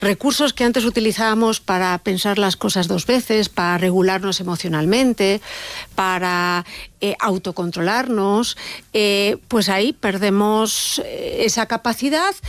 recursos que antes utilizábamos para pensar las cosas dos veces, para regularnos emocionalmente, para autocontrolarnos, pues ahí perdemos esa capacidad